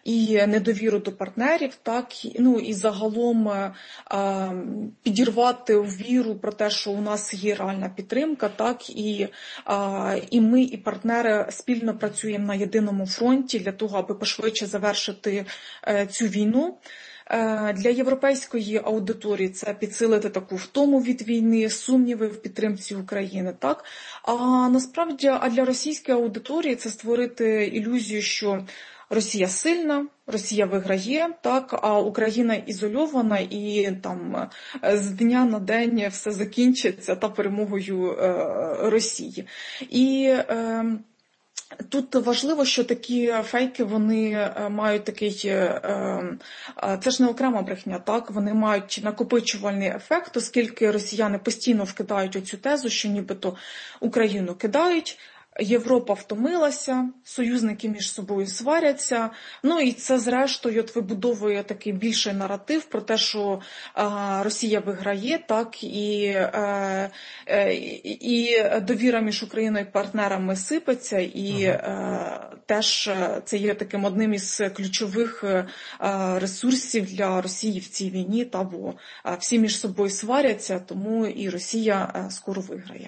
і недовіру до партнерів, так, і загалом підірвати віру про те, що у нас є реальна підтримка, так, і ми, і партнери спільно працюємо на єдиному фронті для того, аби пошвидше завершити цю війну. Для європейської аудиторії це підсилити таку втому від війни, сумніви в підтримці України, так? А насправді, для російської аудиторії це створити ілюзію, що Росія сильна, Росія виграє, так, а Україна ізольована і там з дня на день все закінчиться перемогою Росії. І тут важливо, що такі фейки, вони мають такий, це ж не окрема брехня, так, вони мають накопичувальний ефект, оскільки росіяни постійно вкидають оцю тезу, що нібито Україну кидають, Європа втомилася, союзники між собою сваряться, і це зрештою вибудовує такий більший наратив про те, що Росія виграє, так, і довіра між Україною і партнерами сипеться, і теж це є таким одним із ключових ресурсів для Росії в цій війні, бо всі між собою сваряться, тому і Росія скоро виграє.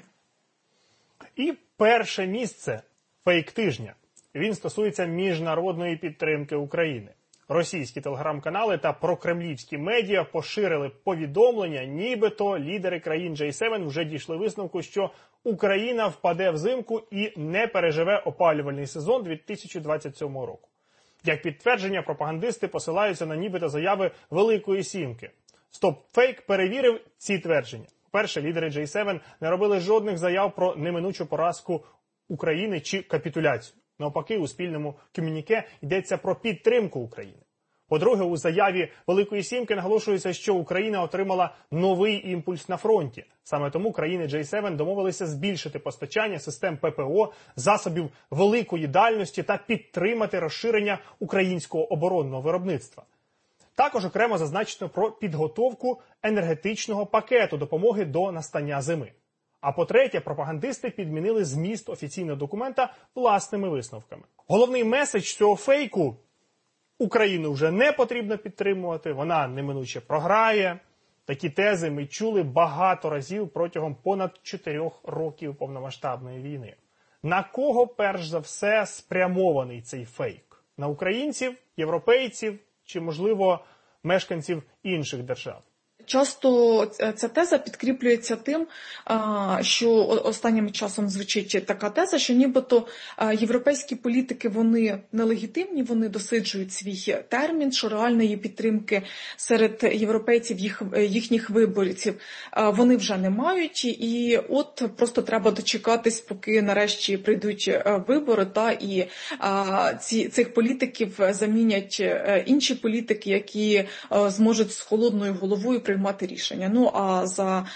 І перше місце – фейк тижня. Він стосується міжнародної підтримки України. Російські телеграм-канали та прокремлівські медіа поширили повідомлення, нібито лідери країн G7 вже дійшли висновку, що Україна впаде взимку і не переживе опалювальний сезон 2027 року. Як підтвердження, пропагандисти посилаються на нібито заяви Великої Сімки. Стоп-фейк перевірив ці твердження. Перше, лідери G7 не робили жодних заяв про неминучу поразку України чи капітуляцію. Навпаки, у спільному комюніке йдеться про підтримку України. По-друге, у заяві Великої Сімки наголошується, що Україна отримала новий імпульс на фронті. Саме тому країни G7 домовилися збільшити постачання систем ППО, засобів великої дальності та підтримати розширення українського оборонного виробництва. Також окремо зазначено про підготовку енергетичного пакету допомоги до настання зими. А по-третє, пропагандисти підмінили зміст офіційного документа власними висновками. Головний меседж цього фейку – Україну вже не потрібно підтримувати, вона неминуче програє. Такі тези ми чули багато разів протягом понад 4 років повномасштабної війни. На кого, перш за все, спрямований цей фейк? На українців, європейців чи, можливо, мешканців інших держав? Часто ця теза підкріплюється тим, що останнім часом звучить така теза, що нібито європейські політики, вони нелегітимні, вони досиджують свій термін, що реальної підтримки серед європейців, їхніх виборців, вони вже не мають, і от просто треба дочекатись, поки нарешті прийдуть вибори, і цих політиків замінять інші політики, які зможуть з холодною головою приймати рішення. А за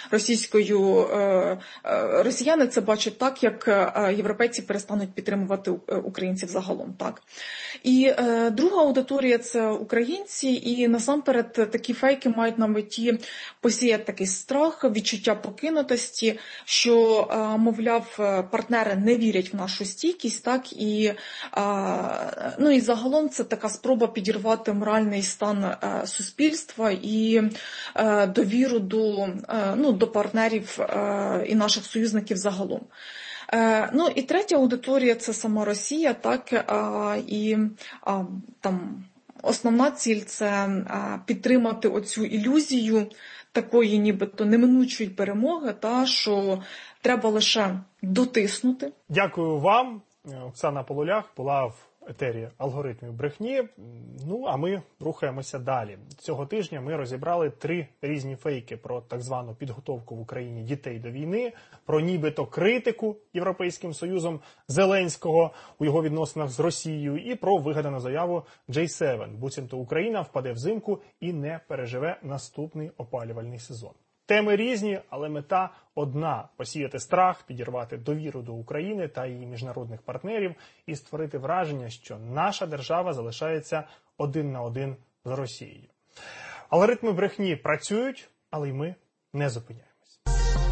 росіяни це бачать так, як європейці перестануть підтримувати українців загалом. Так. І друга аудиторія – це українці, і насамперед такі фейки мають на меті посіяти такий страх, відчуття покинутості, що, мовляв, партнери не вірять в нашу стійкість, так, і загалом це така спроба підірвати моральний стан суспільства і довіру до партнерів і наших союзників загалом. І третя аудиторія – це сама Росія, так, і там основна ціль – це підтримати оцю ілюзію такої нібито неминучої перемоги, що треба лише дотиснути. Дякую вам. Оксана Полулях була в етері «Алгоритмів брехні». А ми рухаємося далі. Цього тижня ми розібрали 3 різні фейки про так звану підготовку в Україні дітей до війни, про нібито критику Європейським Союзом Зеленського у його відносинах з Росією і про вигадану заяву G7. Буцімто Україна впаде взимку і не переживе наступний опалювальний сезон. Теми різні, але мета одна – посіяти страх, підірвати довіру до України та її міжнародних партнерів і створити враження, що наша держава залишається один на один з Росією. Алгоритми брехні працюють, але й ми не зупиняємо.